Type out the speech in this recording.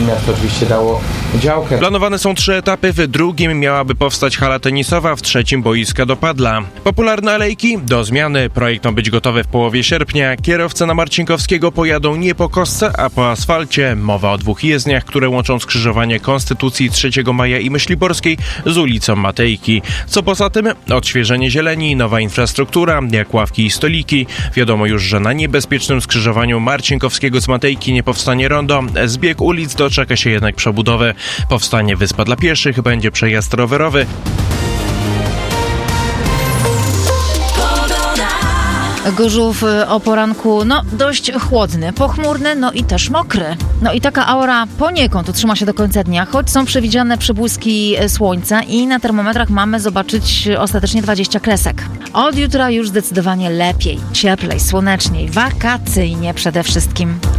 miasto oczywiście dało działkę. Planowane są 3 etapy, w drugim miałaby powstać hala tenisowa, w trzecim boiska do padla. Popularne alejki do zmiany, projekt ma być gotowy w połowie sierpnia. Kierowcy na Marcinkowskiego pojadą nie po kostce, a po asfalcie. Mowa o 2 jezdniach, które łączą skrzyżowanie Konstytucji 3 Maja i Myśliborskiej z ulicą Matejki. Co poza tym? Odświeżenie zieleni, nowa infrastruktura, jak ławki i stoliki. Wiadomo już, że na niebezpiecznym skrzyżowaniu Marcinkowskiego z Matejki nie powstanie rondo. Zbieg ulic doczeka się jednak przebudowy. Powstanie wyspa dla pieszych, będzie przejazd rowerowy. Gorzów o poranku, dość chłodny, pochmurny, i też mokry. I taka aura poniekąd utrzyma się do końca dnia, choć są przewidziane przebłyski słońca i na termometrach mamy zobaczyć ostatecznie 20 kresek. Od jutra już zdecydowanie lepiej, cieplej, słoneczniej, wakacyjnie przede wszystkim.